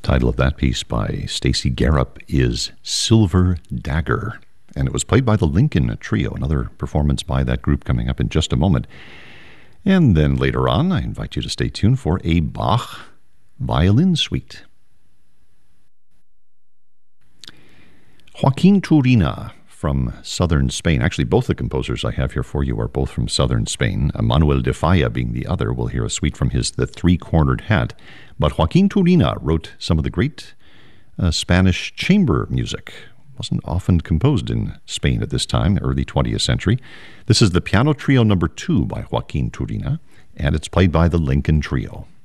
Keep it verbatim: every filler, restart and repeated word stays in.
title of that piece by Stacey Garup is Silver Dagger, and it was played by the Lincoln Trio, another performance by that group coming up in just a moment. And then later on, I invite you to stay tuned for a Bach violin suite. Joaquin Turina from southern Spain. Actually, both the composers I have here for you are both from southern Spain. Manuel de Falla being the other. We'll hear a suite from his The Three-Cornered Hat. But Joaquin Turina wrote some of the great uh, Spanish chamber music. Wasn't often composed in Spain at this time, early twentieth century. This is the Piano Trio number two by Joaquin Turina, and it's played by the Lincoln Trio.